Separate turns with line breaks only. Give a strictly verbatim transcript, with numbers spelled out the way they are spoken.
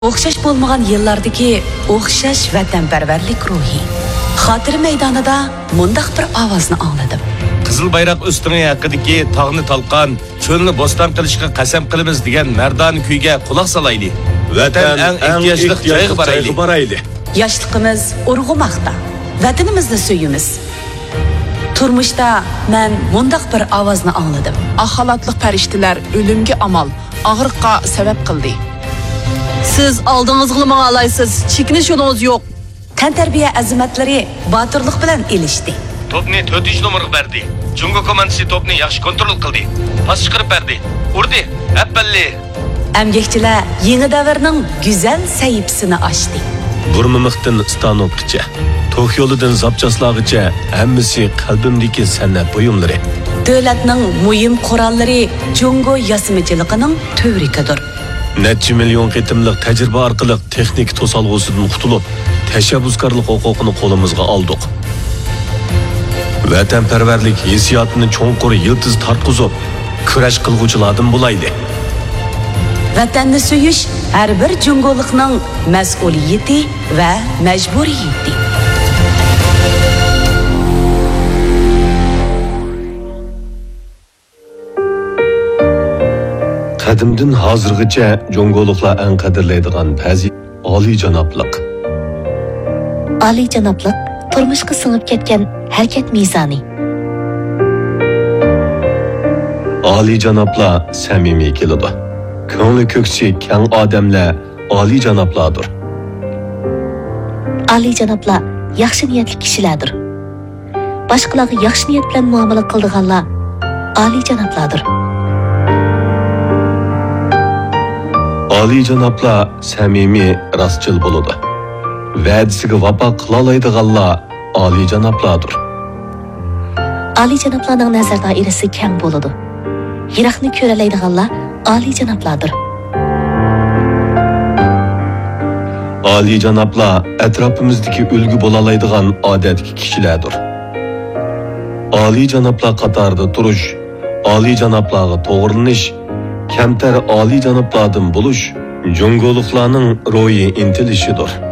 O'xshash bo'lmagan yillardagi o'xshash vatanparvarlik ruhi. Xotir maydonida mundaq bir ovozni angladim.
Qizil bayroq ustungi haqidagi tog'ni talqon, cho'lni bo'ston qilishga qasam qilamiz degan mardon kuyga quloq solayli. Vatan eng ehtiyojli joyga borayli.
Yoshligimiz urg'umoqda. Vatanimizni suyimiz. Turmushda men mundaq bir ovozni angladim.
Axalatliq farishtalar o'limga amal, og'riqqa sabab qildi.
Siz oldingizga menga alaysiz, chekinish yo'lingiz yo'q.
Tantarbiya azimatlari botirlik bilan elishdi.
Topni to'rtinchi nomerga berdi. Jungo komandasi topni yaxshi kontrol qildi. Pas chiqarib berdi. Urdi. Appalli.
Amgakchilar yangi davrning go'zal sayibsini ochdi.
Burmimiqdan Stanokgacha, Tok yo'lidan Zapchaslag'gacha hammasi qalbimdagi san'at buyumlari.
Davlatning muhim qurollari Jungo yasimichiligining tövrikidir.
Necha million qitimliq tajriba orqali texnik to'solg'usidan qutulib, tashabbuskorlik huquqini qo'limizga oldik. Vatanparvarlik hissiyotini cho'nqur yildiz tartqizib, kurash qilguvchilardan bo'laydi.
Vatanni suyish har bir jungolikning mas'uliyati va majburiyati.
Qadimdan hozirgacha jungoliklar eng qadrlaydigan ba'zi oliy janoblik.
Oliy janoblik turmushga singib ketgan harakat mezoni.
Oliy janoblar samimiy keladi. Ko'ngli ko'ksi keng odamlar oliy janoblardir.
Oliy janoblar yaxshi niyatli kishilardir. Boshqalarga yaxshi niyat bilan muomala qiladiganlar oliy janoblardir.
Oliy janoblar samimiy, rostchil bo'ladi. Va'dasiga vafo qila oladiganlar oliy janoblardir.
Oliy janoblarning nazar doirasi keng bo'ladi. Yiroqni ko'ra oladiganlar oliy janoblardir.
Oliy janoblar atrofimizdagi ulgu bo'la oladigan odatli kishilardir. Oliy janoblar qatorida turish, oliy janoblarga to'g'rilanish, kamtar oliy janoblardan bo'lish jungoliklarning ro'yi intilishidir.